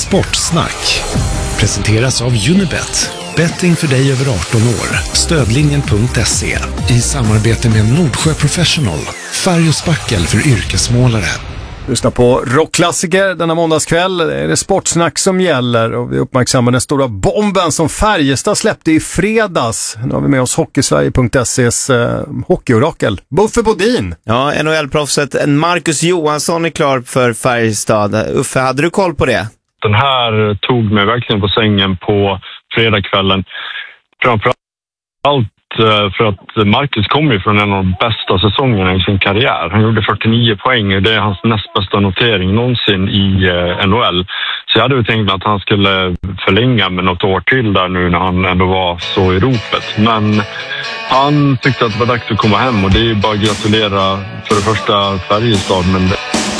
Sportsnack presenteras av Unibet. Betting för dig över 18 år. Stödlinjen.se i samarbete med Nordsjö Professional. Färg och spackel för yrkesmålare. Lyssna på rockklassiker denna måndagskväll. Det är det Sportsnack som gäller och vi uppmärksammar den stora bomben som Färjestad släppte i fredags. Nu har vi med oss Hockeysverige.ses hockeyorakel Buffe Bodin. Ja, NHL-proffset Marcus Johansson är klar för Färjestad. Uffe, hade du koll på det? Den här tog mig verkligen på sängen på fredagskvällen. Framförallt för att Marcus kommer ju från en av de bästa säsongerna i sin karriär. Han gjorde 49 poäng och det är hans näst bästa notering någonsin i NHL. Så jag hade ju tänkt att han skulle förlänga med något år till där nu när han ändå var så i ropet. Men han tyckte att det var dags att komma hem och det är ju bara att gratulera för det första Färjestad, men